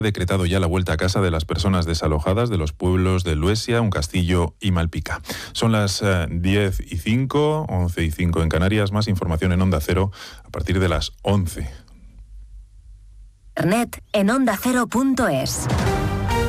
decretado ya la vuelta a casa de las personas desalojadas de los pueblos de Luesia, Un Castillo y Malpica. Son las 10:05, 11:05 en Canarias. Más información en Onda Cero a partir de las 11. Internet en ondacero.es.